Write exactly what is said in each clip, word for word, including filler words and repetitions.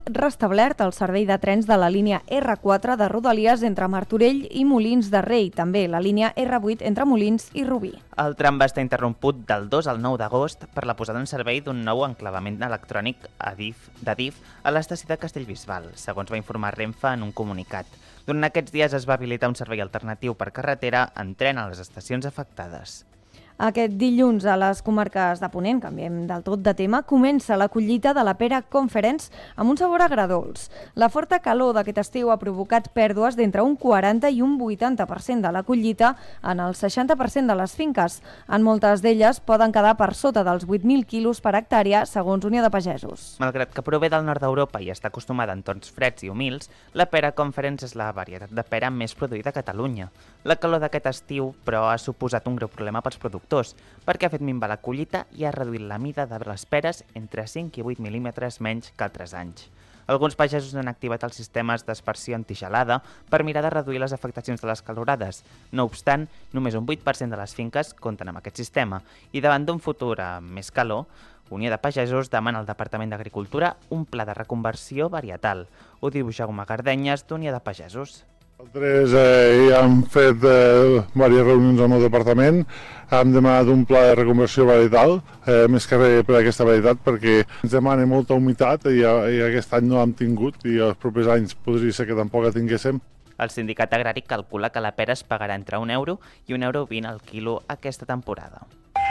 restablert el servei de trens de la línia erre quatre de Rodalies entre Martorell i Molins de Rei, també la línia erre vuit entre Molins i Rubí. El tram va estar interromput del dos al nou d'agost per la posada en servei d'un nou enclavament electrònic de D I F a l'estació de Castellbisbal, segons va informar Renfe en un comunicat. Durant aquests dies es va habilitar un servei alternatiu per carretera en tren a les estacions afectades. Aquest dilluns a les comarques de Ponent, canviem del tot de tema, comença la collita de la pera Conference amb un sabor agredolç. La forta calor d'aquest estiu ha provocat pèrdues d'entre un quaranta i un vuitanta per cent de la collita en el seixanta per cent de les finques. En moltes d'elles poden quedar per sota dels vuit mil quilos per hectàrea, segons Unió de Pagesos. Malgrat que prové del nord d'Europa i està acostumada a entorns freds i humils, la pera Conference és la varietat de pera més produïda a Catalunya. La calor d'aquest estiu, però, ha suposat un greu problema pels productors, perquè ha fet minvar la collita i ha reduït la mida de les peres entre cinc i vuit mil·límetres menys que altres anys. Alguns pagesos han activat els sistemes d'aspersió antigelada per mirar de reduir les afectacions de les calorades. No obstant, només un vuit per cent de les finques compten amb aquest sistema i davant d'un futur amb més calor, Unió de Pagesos demana al Departament d'Agricultura un pla de reconversió varietal. Ho diu Jaume Gardenyes, d'Unió de Pagesos. Nosaltres eh, ja hem fet eh, diverses reunions amb el departament, hem demanat un pla de reconversió varietal, eh, més que res per aquesta varietat, perquè ens demana molta humitat i, i aquest any no l'hem tingut i els propers anys podria ser que tampoc la tinguéssim. El sindicat agrari calcula que la pera es pagarà entre un euro i un euro vint al quilo aquesta temporada.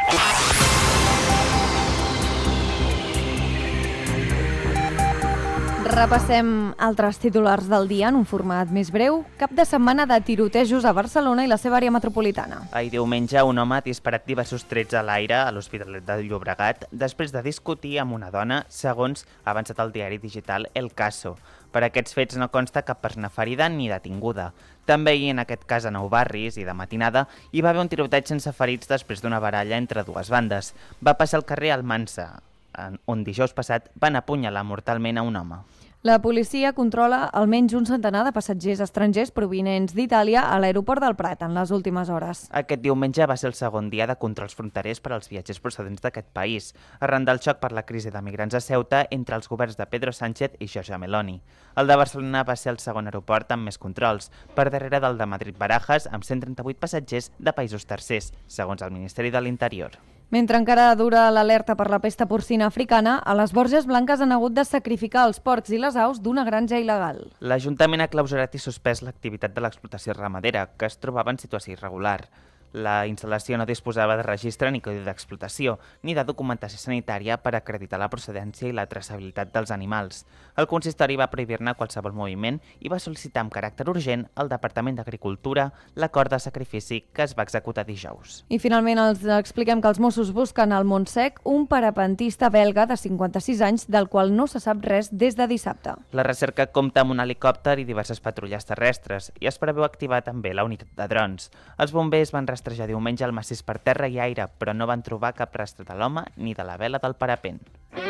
Repassem altres titulars del dia en un format més breu. Cap de setmana de tirotejos a Barcelona i la seva àrea metropolitana. Ahir diumenge un home ha disparat diversos trets a l'aire a l'Hospitalet de Llobregat després de discutir amb una dona, segons ha avançat el diari digital El Caso. Per aquests fets no consta cap persona ferida ni detinguda. També ahir, en aquest cas a Nou Barris i de matinada, hi va haver un tiroteig sense ferits després d'una baralla entre dues bandes. Va passar al carrer Almansa, on dijous passat van apunyalar mortalment a un home. La policia controla almenys un centenar de passatgers estrangers provinents d'Itàlia a l'aeroport del Prat en les últimes hores. Aquest diumenge va ser el segon dia de controls fronterers per als viatgers procedents d'aquest país, arran del xoc per la crisi de migrants a Ceuta entre els governs de Pedro Sánchez i Giorgia Meloni. El de Barcelona va ser el segon aeroport amb més controls, per darrere del de Madrid-Barajas, amb cent trenta-vuit passatgers de països tercers, segons el Ministeri de l'Interior. Mentre encara dura l'alerta per la pesta porcina africana, a les Borges Blanques han hagut de sacrificar els porcs i les aus d'una granja il·legal. L'Ajuntament ha clausurat i suspès l'activitat de l'explotació ramadera, que es trobava en situació irregular. La instal·lació no disposava de registre ni codi d'explotació, ni de documentació sanitària per acreditar la procedència i la traçabilitat dels animals. El consistori va prohibir-ne qualsevol moviment i va sol·licitar amb caràcter urgent al Departament d'Agricultura l'acord de sacrifici que es va executar dijous. I finalment els expliquem que els Mossos busquen al Montsec un parapentista belga de cinquanta-sis anys del qual no se sap res des de dissabte. La recerca compta amb un helicòpter i diverses patrulles terrestres i es preveu activar també la unitat de drons. Els bombers van rastrejar diumenge el massís per terra i aire, però no van trobar cap rastre de l'home ni de la vela del parapent.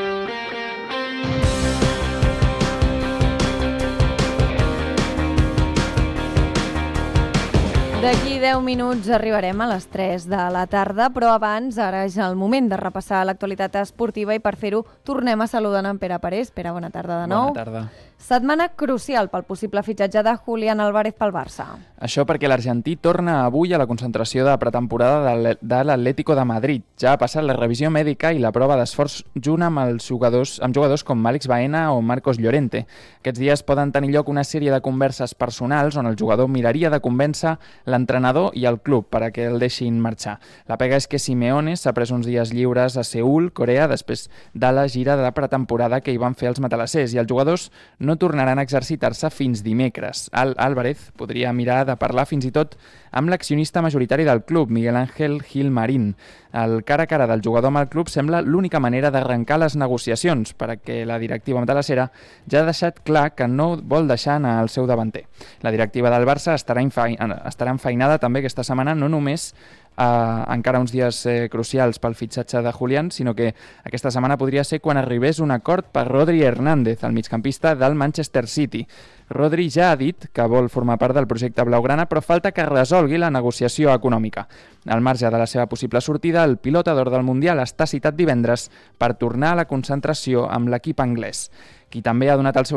D'aquí deu minuts arribarem a les tres de la tarda, però abans, ara és el moment de repassar l'actualitat esportiva i per fer-ho tornem a saludar en Pere Parés. Pere, bona tarda de nou. Bona tarda. Setmana crucial pel possible fitxatge de Julián Álvarez pel Barça. Això perquè l'argentí torna avui a la concentració de pretemporada de l'Atlético de Madrid. Ja ha passat la revisió mèdica i la prova d'esforç junt amb els jugadors, amb jugadors com Àlex Baena o Marcos Llorente. Aquests dies poden tenir lloc una sèrie de converses personals on el jugador miraria de convèncer l'entrenador i el club per a que el deixin marxar. La pega és que Simeone s'ha pres uns dies lliures a Seül, Corea, després de la gira de pretemporada que hi van fer els matalassers, i els jugadors no tornaran a exercitar-se fins dimecres. Al Álvarez podria mirar de parlar fins i tot amb l'accionista majoritari del club, Miguel Ángel Gil Marín. El cara a cara del jugador amb el club sembla l'única manera d'arrencar les negociacions, perquè la directiva matalassera ja ha deixat clar que no vol deixar anar el seu davanter. La directiva del Barça estarà, estarà enfeinada també aquesta setmana, no només Uh, encara uns dies eh, crucials pel fitxatge de Julián, sinó que aquesta setmana podria ser quan arribés un acord per Rodri Hernández, el migcampista del Manchester City. Rodri ja ha dit que vol formar part del projecte blaugrana, però falta que resolgui la negociació econòmica. Al marge de la seva possible sortida, el pilota d'or del Mundial està citat divendres per tornar a la concentració amb l'equip anglès. Qui també ha donat el seu